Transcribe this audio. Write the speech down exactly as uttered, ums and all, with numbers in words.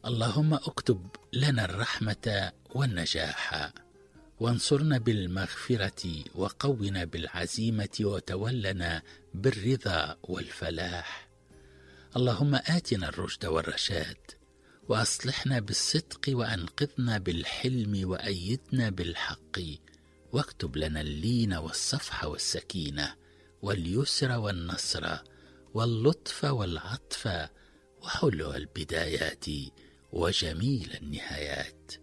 اللهم اكتب لنا الرحمة والنجاح، وانصرنا بالمغفرة، وقونا بالعزيمة، وتولنا بالرضا والفلاح. اللهم آتنا الرشد والرشاد، وأصلحنا بالصدق، وأنقذنا بالحلم، وأيدنا بالحق، واكتب لنا اللين والصفح والسكينة واليسر والنصر واللطف والعطف وحلو البدايات وجميل النهايات.